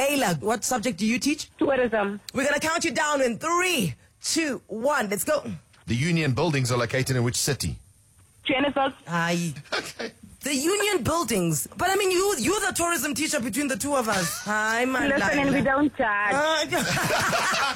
Layla, what subject do you teach? Tourism. We're going to count you down in 3, 2, 1. Let's go. The Union buildings are located in which city? Johannesburg. Aye. Okay. The Union buildings. But I mean, you're the tourism teacher between the two of us. Hi, man. Listen, and we don't judge.